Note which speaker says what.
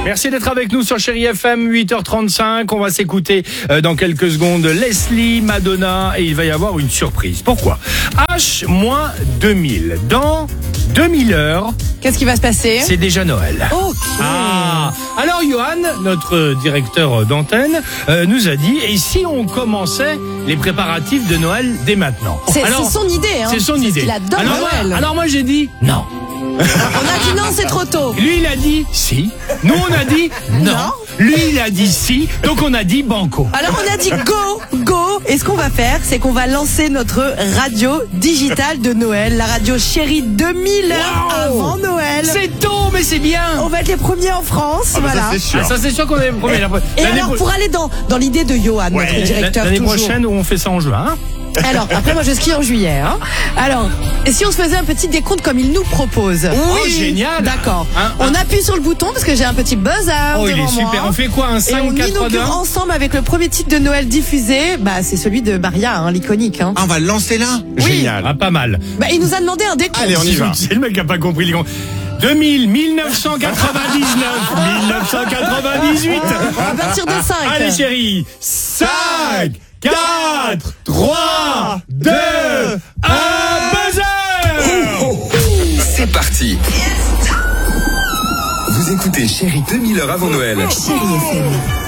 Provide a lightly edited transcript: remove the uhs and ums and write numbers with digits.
Speaker 1: Merci d'être avec nous sur Chéri FM, 8h35. On va s'écouter dans quelques secondes Leslie, Madonna, et il va y avoir une surprise. Pourquoi ? H-2000. Dans 2000 heures.
Speaker 2: Qu'est-ce qui va se passer ?
Speaker 1: C'est déjà Noël.
Speaker 2: Ok.
Speaker 1: Ah. Alors Johan, notre directeur d'antenne, nous a dit, et si on commençait les préparatifs de Noël dès maintenant ?
Speaker 2: C'est son idée, hein.
Speaker 1: C'est son idée.
Speaker 2: Il adore Noël.
Speaker 1: Alors moi j'ai dit non.
Speaker 2: On a dit non, c'est trop tôt.
Speaker 1: Lui il a dit si. Nous on a dit non. Lui il a dit si. Donc on a dit banco.
Speaker 2: Alors on a dit go. Et ce qu'on va faire, c'est qu'on va lancer notre radio digitale de Noël, la radio Chéri 2000 heures avant Noël.
Speaker 1: C'est tôt mais c'est bien.
Speaker 2: On va être les premiers en France, voilà.
Speaker 1: Ça c'est sûr. Ça c'est sûr qu'on est les premiers.
Speaker 2: Et alors pour aller dans l'idée de Johan, notre directeur
Speaker 1: l'année
Speaker 2: toujours.
Speaker 1: prochaine où on fait ça en juin. Hein.
Speaker 2: Alors, après moi je skie en juillet. Hein. Alors, et si on se faisait un petit décompte comme il nous propose ?
Speaker 1: Oui, génial.
Speaker 2: D'accord. On appuie sur le bouton parce que j'ai un petit buzzer
Speaker 1: Oh, il est
Speaker 2: devant
Speaker 1: super.
Speaker 2: moi.
Speaker 1: On fait quoi, un 5,
Speaker 2: et on
Speaker 1: 4, 3, 2
Speaker 2: inaugure ensemble avec le premier titre de Noël diffusé. Bah, c'est celui de Maria, hein, l'iconique. Hein.
Speaker 3: Ah, on va le lancer là ?
Speaker 2: Oui.
Speaker 3: Génial.
Speaker 1: Ah, pas mal.
Speaker 2: Bah, il nous a demandé un décompte.
Speaker 3: Allez, on y va.
Speaker 1: C'est le mec qui a pas compris les comptes. 2000, 1999, 1998.
Speaker 2: À partir de 5.
Speaker 1: Allez chérie, 5, 4, 3, 2, 1, buzzer.
Speaker 4: C'est parti. Vous écoutez Chéri 2000 heures avant Noël.
Speaker 2: Chéri FM.